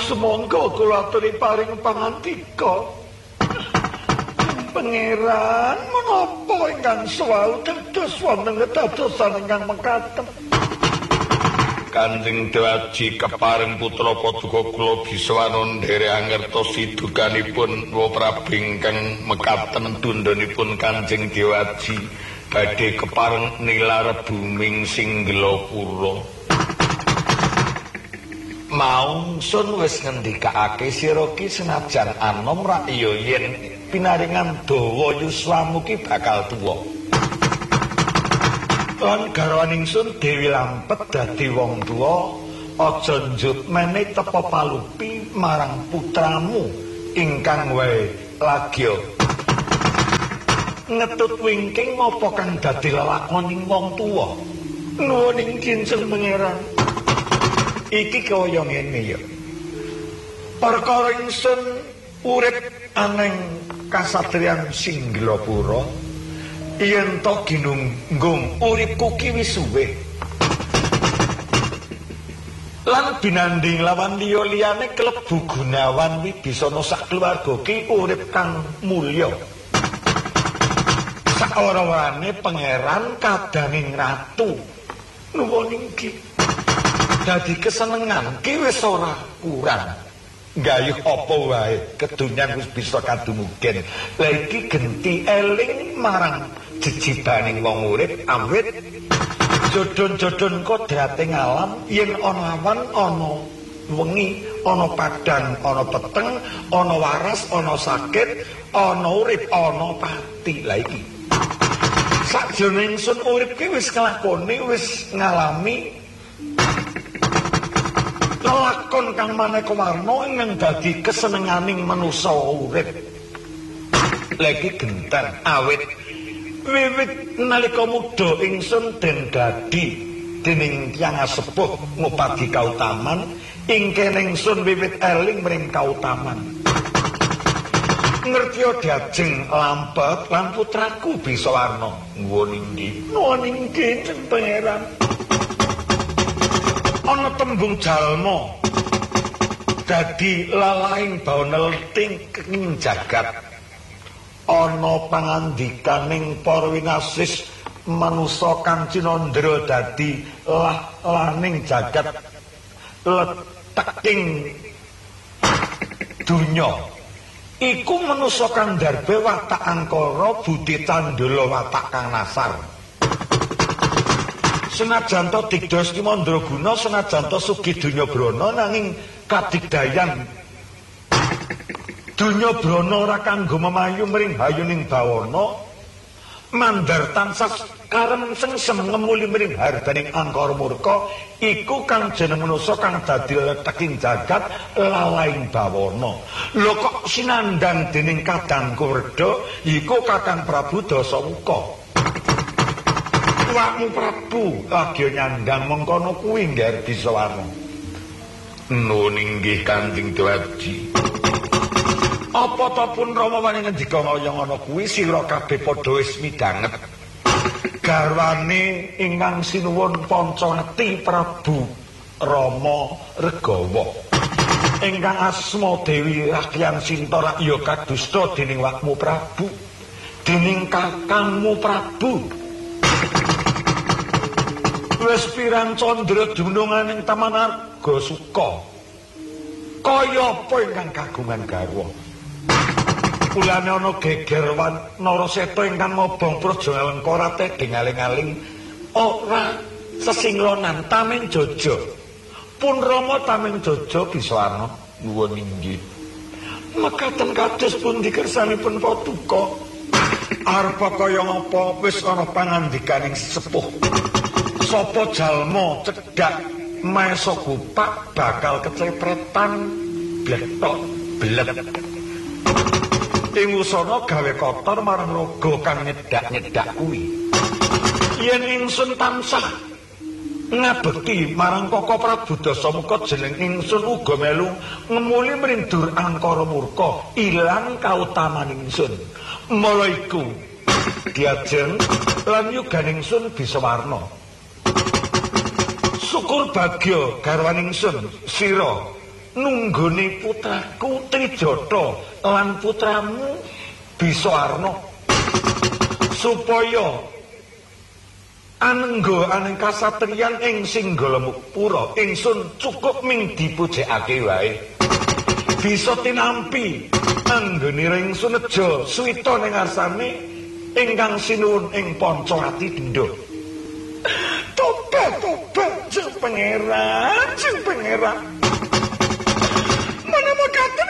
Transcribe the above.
sumangga kula aturi paring pangandika. Pangeran menapa ingkang suwau dados wonten kedadosan ingkang mekaten. Kanjeng Dewaji keparing putra paduka kula biswana nderek ngertosi dukanipun Prabu ingkang mekaten tundhonipun Kanjeng Dewaji badhe kepareng nilar buming Singgelapura. Maungsun wis ngendikake sira ki senajan anom rak ya yen pinaringan dawa yuswamu ki bakal tuwa. Lan garwaningsun Dewi Lampet dadi wong tuwa aja njut meneh tepa palupi marang putramu ingkang wae lagya. Ngetut wingking apa kang dadi lelakoning wong tuwa. Nuwuning kinjeng pangeran. Iki kaya ngene ya. Perkara ingsun urip aneng kasatriyan Singgelapura. Yen to ginunggung uripku ki wis suwe. Lan binanding lawan liya-liyane klebu Gunawan Wibisana sak keluarga ki urip kang mulya. Saora-orane pangeran kadanging ratu. Nuwuning ki dadi kesenengan ki wis ora kurang. Gayuh apa wae kedunyan wis bisa kadumugen. Lah iki genti eling marang jejibaning wong urip awit jodhon-jodhon kodrating alam yen ana awan ana wengi ana padang ana peteng ana waras ana sakit ana urip ana pati. Lah iki sakjroning ingsun urip ki wis kelakone wis ngalami lelakon kang maneka warna ingkang dadi kesenenganing manusa urip. Lagi genten awit wiwit nalika muda ingsun den dadi dening tiyang sepuh ngupadi kautaman ingkang ingsun wiwit eling mring kautaman. Ngertiya Dajeng Lampet lan putraku Bisawarna. Nuwuning kinjeng pangeran. Ana tembung jalma dadi lalaing bawana leting ing jagat. Ana pangandikaning para winasis manusa kang cinandra dadi laning jagat leteking donya. Iku manusa kang ndarbe watak angkara budi candala watak kang nasar. Senajan to digdos ki mandraguna, senajan to sugih donya brana nanging kadigdayan donya brana ora kanggo memayu mring hayuning bawana. Mandar tansah karem sengsem ngemuli mring hardaning angkara murka iku kang jeneng manusa kang dadi leteking jagat lalaing bawana. Lho kok sinandang dening Kadang Kurda iku Kakang Prabu Dasamuka. Tuamu Prabu lagi nyandang mengkono kuwi Ngger Bisawarna. Nuwun inggih Kanjeng Dewaji. Apa to pun Rama wani ngendika kaya ngono kuwi sira kabeh padha wis midanget. Garwane ingkang sinuwun Pancawati Prabu Rama Regawa. Ingkang asma Dewi Rakyan Sinta ya kadusta dening wakmu Prabu, dening kakangmu Prabu. Wis pirang candra dununganing Taman Argasuka. Kaya apa ingkang kagungan garwa? Kulane ana gegerwan Naraseta ingkang ngobong praja Alengkara tedhing aling-aling ora sesinglonan tameng jaja. Pun Rama tameng jaja Bisawarna. Nuwun inggih. Mekaten kados pundi kersanipun Paduka? Arep kaya ngapa wis ana pangandikaning sepuh. Sapa jalma cedhak maesa gupak bakal kecepretan bletok blek. Ing usana gawe kotor marang raga kang nyedak-nyedak kuwi. Yen ingsun tansah ngabekti marang Kaka Prabu Dasamuka jeneng ingsun uga melu ngemuli mring dur angkara murka ilang kautamaning ingsun. Mula iku diajeng lan yuganing ingsun Bisawarna. Syukur bagya garwaning ingsun sira nunggone putraku Trijata lan putramu Biswarna supaya anengga aning kasatriyan ing Singgalamukpura ingsun cukup ming dipujekake wae bisa tinampi anggone ingsun neja suwita ning ngarsane ingkang sinuwun ing Pancawati Denda. Tobat Jeng Pangeran Menawa katen